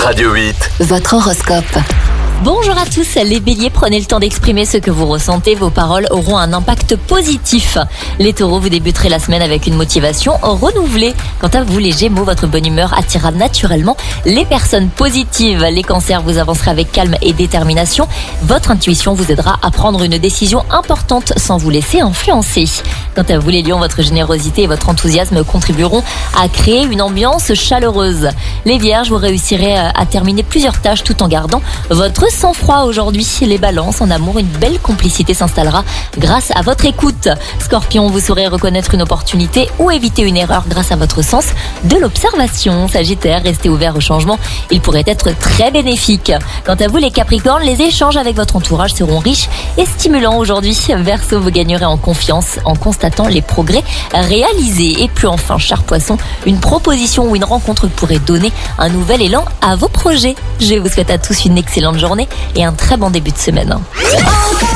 Radio 8. Votre horoscope. Bonjour à tous, les béliers, prenez le temps d'exprimer ce que vous ressentez, vos paroles auront un impact positif. Les taureaux, vous débuterez la semaine avec une motivation renouvelée. Quant à vous les gémeaux, votre bonne humeur attirera naturellement les personnes positives. Les cancers, vous avancerez avec calme et détermination. Votre intuition vous aidera à prendre une décision importante sans vous laisser influencer. Quant à vous les lions, votre générosité et votre enthousiasme contribueront à créer une ambiance chaleureuse. Les vierges, vous réussirez à terminer plusieurs tâches tout en gardant votre sang-froid aujourd'hui. Les balances, en amour, une belle complicité s'installera grâce à votre écoute. Scorpion, vous saurez reconnaître une opportunité ou éviter une erreur grâce à votre sens de l'observation. Sagittaire, restez ouvert au changement, il pourrait être très bénéfique. Quant à vous les capricornes, les échanges avec votre entourage seront riches et stimulants aujourd'hui. Verseau, vous gagnerez en confiance en constatant les progrès réalisés. Et puis enfin, cher poisson, une proposition ou une rencontre pourrait donner un nouvel élan à vos projets. Je vous souhaite à tous une excellente journée et un très bon début de semaine.